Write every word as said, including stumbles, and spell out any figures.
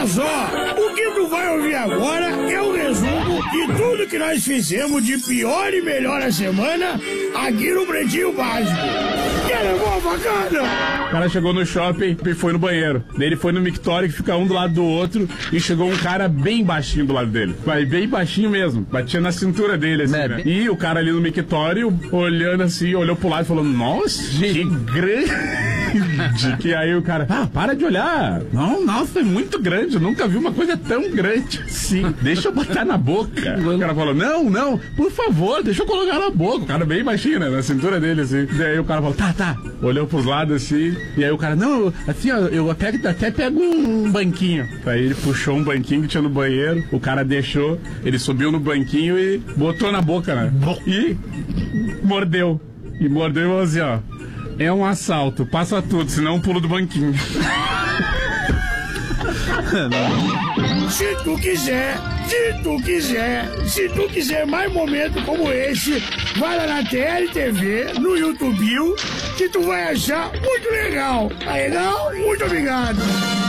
Olha só, o que tu vai ouvir agora é um resumo de tudo que nós fizemos de pior e melhor a semana aqui no Pretinho Básico. Que levou a facada? O cara chegou no shopping e foi no banheiro. Daí ele foi no mictório que fica um do lado do outro e chegou um cara bem baixinho do lado dele. Mas bem baixinho mesmo. Batia na cintura dele, assim, né? E o cara ali no mictório, olhando assim, olhou pro lado e falou, nossa, que grande. Que aí o cara, ah, para de olhar. Não, nossa, é muito grande. Eu nunca vi uma coisa tão grande assim. Deixa eu botar na boca. O cara falou, não, não, por favor, deixa eu colocar na boca. O cara bem baixinho, né? Na cintura dele, assim. Daí o cara falou, tá, tá. Olhou pros lados assim. E aí o cara, não, assim, ó, eu até, até pego um banquinho. Aí ele puxou um banquinho que tinha no banheiro. O cara deixou, ele subiu no banquinho e botou na boca, né? E mordeu. E mordeu e falou assim, ó. É um assalto, passa tudo, senão eu pulo do banquinho. Se tu quiser, se tu quiser, se tu quiser mais momentos como esse, vai lá na T L T V, no YouTube, que tu vai achar muito legal. Tá legal? Muito obrigado.